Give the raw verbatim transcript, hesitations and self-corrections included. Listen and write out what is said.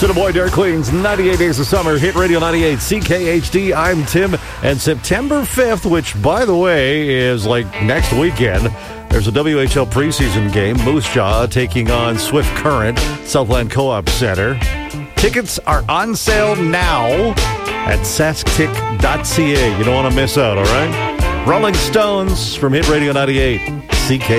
Cinnamon Dark Queens, ninety-eight Days of Summer, Hit Radio ninety-eight, C K H D. I'm Tim. And September fifth, which, by the way, is like next weekend, there's a W H L preseason game. Moose Jaw taking on Swift Current, Southland Co-op Center. Tickets are on sale now at sask tic dot c a. You don't want to miss out, all right? Rolling Stones from Hit Radio ninety-eight, C K.